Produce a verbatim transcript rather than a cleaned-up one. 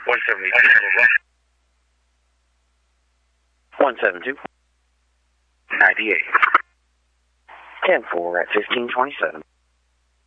one seventy-two. one seventy-two. ninety-eight. ten four at fifteen twenty-seven.